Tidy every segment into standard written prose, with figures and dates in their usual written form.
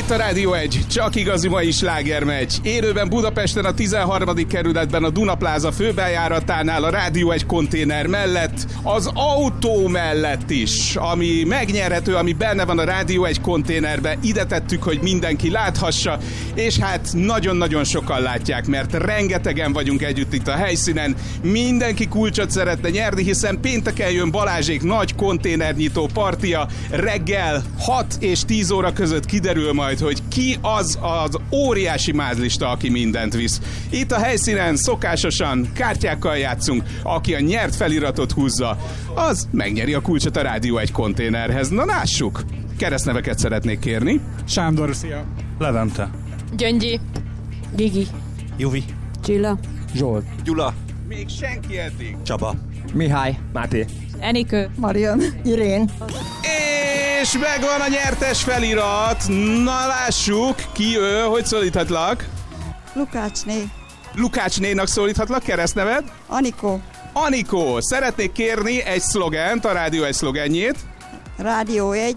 Itt a Rádió 1, csak igazi mai slágermegy. Élőben Budapesten a 13. kerületben a Dunapláza főbejáratánál a Rádió 1 konténer mellett, az autó mellett is, ami megnyerhető, ami benne van a Rádió 1 konténerbe. Ide tettük, hogy mindenki láthassa, és hát nagyon-nagyon sokan látják, mert rengetegen vagyunk együtt itt a helyszínen. Mindenki kulcsot szeretne nyerni, hiszen pénteken jön Balázsék nagy konténernyitó partia. Reggel 6 és 10 óra között kiderül majd, hogy ki az óriási mázlista, aki mindent visz. Itt a helyszínen szokásosan kártyákkal játszunk, aki a nyert feliratot húzza, az megnyeri a kulcsot a Rádió 1 konténerhez. Na lássuk! Keresztneveket szeretnék kérni. Sándor, szia! Levente. Gyöngyi. Gigi. Juvi. Csilla. Zsolt. Gyula. Még senki eddig. Csaba. Mihály. Máté. Enikő. Marian. Irén. És megvan a nyertes felirat. Na lássuk, ki ő, hogy szólíthatlak? Lukácsné. Lukácsnénak szólíthatlak, keresztneved? Anikó. Anikó, szeretnék kérni egy szlogent, a Rádió 1 szlogenjét. Rádió 1.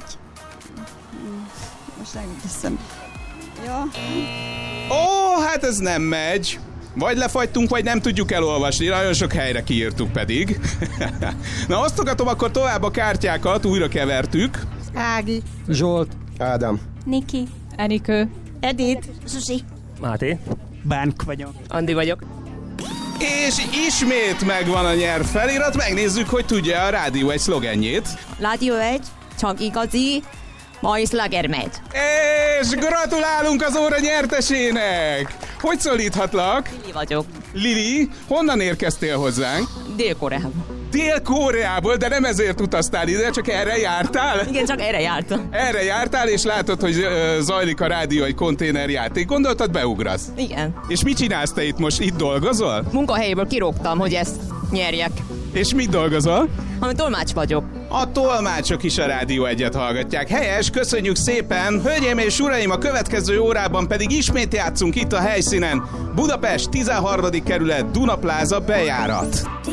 Most megteszem. Ja. Ó, hát ez nem megy. Vagy lefagytunk, vagy nem tudjuk elolvasni. Nagyon sok helyre kiírtuk pedig. Na, osztogatom akkor tovább a kártyákat, újra kevertük. Ági. Zsolt. Ádám. Niki. Enikő. Edith. Susi. Máté. Bánk vagyok. Andi vagyok. És ismét megvan a nyert felirat. Megnézzük, hogy tudja a Rádió 1 szlogenjét. Rádió 1. Csak igazi. Mai slágermegy. És gratulálunk az óra nyertesének! Hogy szólíthatlak? Lili vagyok. Lili, honnan érkeztél hozzánk? Dél-Koreából. Dél-Koreából, de nem ezért utaztál ide, csak erre jártál? Igen, csak erre jártam. Erre jártál, és látod, hogy zajlik a Rádió egy konténerjáték. Gondoltad, beugrasz? Igen. És mit csinálsz te itt most? Itt dolgozol? Munkahelyéből kirúgtam, hogy ezt nyerjek. És mit dolgozol? Ami tolmács vagyok. A tolmácsok is a Rádió 1-et hallgatják. Helyes, köszönjük szépen! Hölgyeim és uraim, a következő órában pedig ismét játszunk itt a helyszínen. Budapest 13. kerület, Dunapláza bejárat.